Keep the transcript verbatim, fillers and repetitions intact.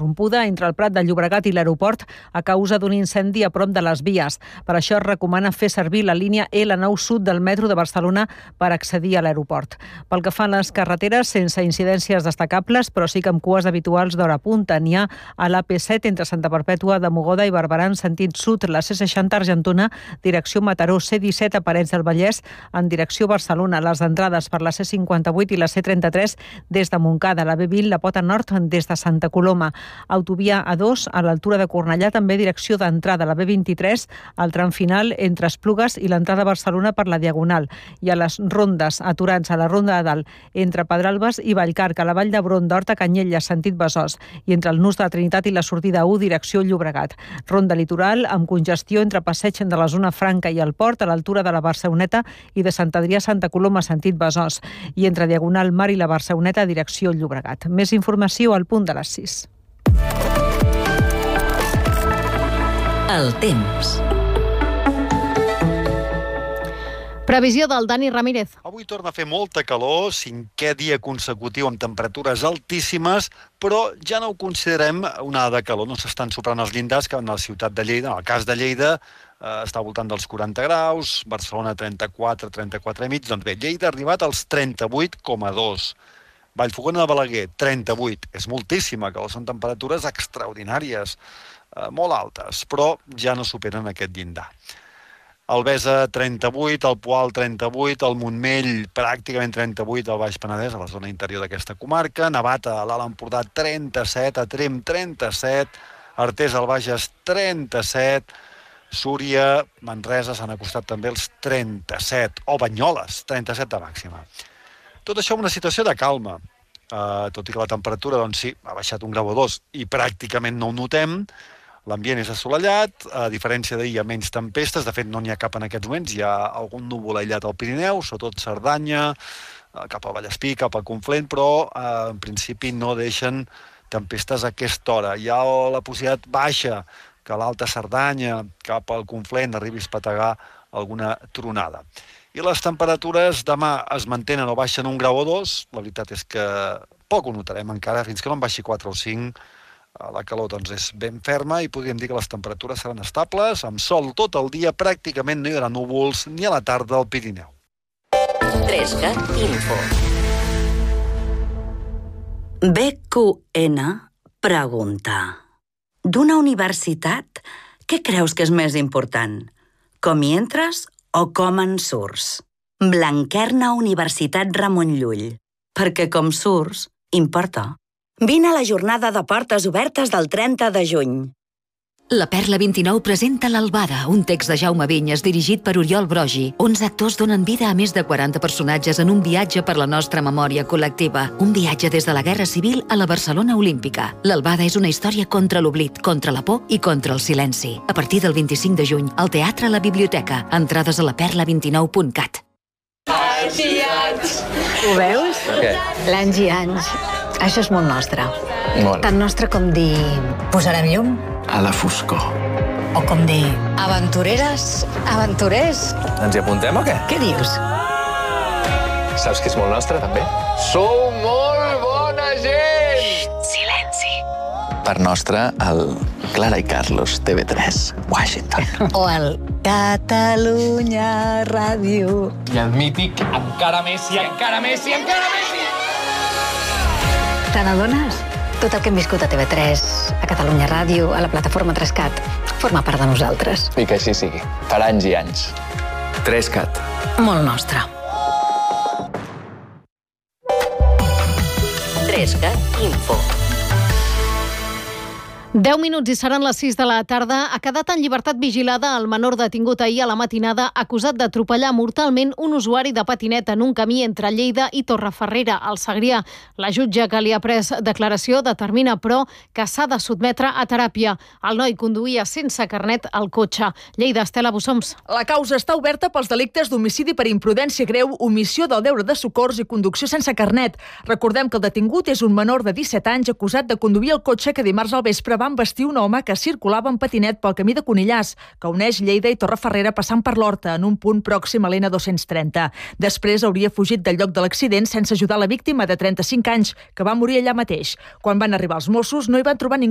interrompuda entre el Prat de Llobregat i l'aeroport a causa d'un incendi a prop de les vies. Per això es recomana fer servir la línia L nou Sud del metro de Barcelona per accedir a l'aeroport. Pel que fa a les carreteres, sense incidències destacables, però sí que amb cues habituals d'hora punta. N'hi ha a l'A P set entre Santa Perpètua de Mogoda i Barberà en sentit sud, la C seixanta Argentona, direcció Mataró, C disset a Parets del Vallès, en direcció Barcelona, les entrades per la C cinquanta-vuit i la C trenta-tres des de Montcada, la B vint, la Pota Nord des de Santa Coloma, autovia A dos a l'altura de Cornellà, també direcció d'entrada, la B vint-i-tres, al tram final entre Esplugues i l'entrada a Barcelona per la Diagonal, i a les rondes aturats a la Ronda de Dalt entre Pedralbes i Vallcarca, a la Vall d'Hebron d'Horta Canyella, sentit Besòs, i entre el nus de la Trinitat i la sortida U, direcció Llobregat. Ronda litoral amb congestió entre passeig de la zona franca i el port a l'altura de la Barceloneta i de Sant Adrià a Santa Coloma, sentit Besòs, i entre Diagonal Mar i la Barceloneta, direcció Llobregat. Més informació al punt de les sis. El temps. Previsió del Dani Ramírez. Avui torna a fer molta calor, cinquè dia consecutiu amb temperatures altíssimes, però ja no ho considerem una de calor. No s'estan superant els llindars que en la ciutat de Lleida, en el cas de Lleida, eh, està al voltant dels quaranta graus, Barcelona trenta-quatre, trenta-quatre i mig, doncs bé, Lleida ha arribat als trenta-vuit coma dos. Vallfogona de Balaguer, trenta-vuit. És moltíssima calor, són temperatures extraordinàries, eh, molt altes, però ja no superen aquest llindar. Albesa, trenta-vuit, el Poal, trenta-vuit, el Montmell, pràcticament trenta-vuit, al Baix Penedès, a la zona interior d'aquesta comarca, Navata, a l'Alt Empordà, trenta-set, a Tremp, trenta-set, Artés, al Bages, trenta-set, Súria, Manresa, s'han acostat també els trenta-set, o Banyoles, trenta-set de màxima. Tot això en una situació de calma, uh, tot i que la temperatura, doncs sí, ha baixat un grau o dos i pràcticament no ho notem. L'ambient és assolellat, a diferència d'ahir hi ha menys tempestes, de fet no n'hi ha cap en aquests moments, hi ha algun núvol aïllat al Pirineu, sobretot Cerdanya, cap a Vallespí, cap a Conflent, però eh, en principi no deixen tempestes a aquesta hora. Hi ha la possibilitat baixa que a l'Alta Cerdanya, cap al Conflent, arribi a espetegar alguna tronada. I les temperatures demà es mantenen o baixen un grau o dos, la veritat és que poc ho notarem encara, fins que no en baixi quatre o cinc. La calor doncs, és ben ferma i podríem dir que les temperatures seran estables, amb sol tot el dia, pràcticament no hi haurà núvols ni a la tarda al Pirineu. trescat Info. B Q N pregunta: d'una universitat, què creus que és més important? Com hi entres o com en surts? Blanquerna Universitat Ramon Llull. Perquè com surts, importa. Vine a la jornada de portes obertes del trenta de juny. La Perla vint-i-nou presenta l'Albada, un text de Jaume Vinyes dirigit per Oriol Brogi. onze actors donen vida a més de quaranta personatges en un viatge per la nostra memòria col·lectiva. Un viatge des de la Guerra Civil a la Barcelona Olímpica. L'Albada és una història contra l'oblit, contra la por i contra el silenci. A partir del vint-i-cinc de juny, al Teatre a la Biblioteca. Entrades a la perla vint i nou punt cat. Anys i anys! Ho veus? Què? L'anys i anys. Això és molt nostre. Molt. Tan nostre com dir... posarem llum? A la foscor. O com dir... aventureres, aventurers. Ens hi apuntem o què? Què dius? Saps que és molt nostre, també? Sou molt bona gent! Xxt, silenci. Per nostre, el Clara i Carlos, T V tres, Washington. O el Catalunya Ràdio. I el mític Encara Messi, encara Messi, encara Messi! Te n'adones? Tot el que hem viscut a T V tres, a Catalunya Ràdio, a la plataforma trescat, forma part de nosaltres. I que així sigui, per anys i anys. trescat. Molt nostre. trescat Info. deu minuts i seran les sis de la tarda. Ha quedat en llibertat vigilada el menor detingut ahir a la matinada acusat d'atropellar mortalment un usuari de patinet en un camí entre Lleida i Torrefarrera, al Segrià. La jutge que li ha pres declaració determina, però, que s'ha de sotmetre a teràpia. El noi conduïa sense carnet al cotxe. Lleida, Estela Bussoms. La causa està oberta pels delictes d'homicidi per imprudència greu, omissió del deure de socors i conducció sense carnet. Recordem que el detingut és un menor de disset anys acusat de conduir el cotxe que dimarts al vespre va embestir un home que circulava en patinet pel camí de Conillàs, que uneix Lleida i Torrefarrera passant per l'Horta, en un punt pròxim a l'N dos-cents trenta. Després hauria fugit del lloc de l'accident sense ajudar la víctima de trenta-cinc anys, que va morir allà mateix. Quan van arribar els Mossos no hi van trobar ningú